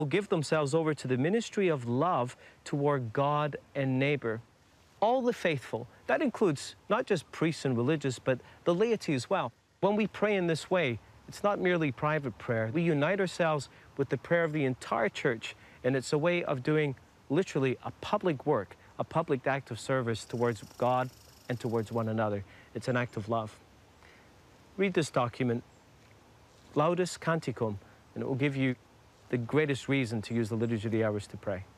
will give themselves over to the ministry of love toward God and neighbor. All the faithful, that includes not just priests and religious, but the laity as well. When we pray in this way, it's not merely private prayer. We unite ourselves with the prayer of the entire church, and it's a way of doing literally a public work, a public act of service towards God and towards one another. It's an act of love. Read this document, Laudes Canticum, and it will give you the greatest reason to use the Liturgy of the Hours to pray.